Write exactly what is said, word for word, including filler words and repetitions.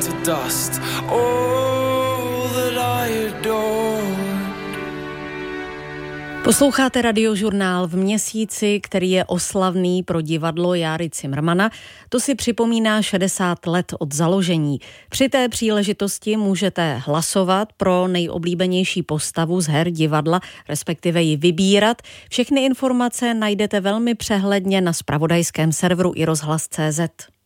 to dust. All that I adored. Posloucháte Radiožurnál v měsíci, který je oslavný pro divadlo Járy Cimrmana. To si připomíná šedesát let od založení. Při té příležitosti můžete hlasovat pro nejoblíbenější postavu z her divadla, respektive ji vybírat. Všechny informace najdete velmi přehledně na zpravodajském serveru i rozhlas tečka cé zet.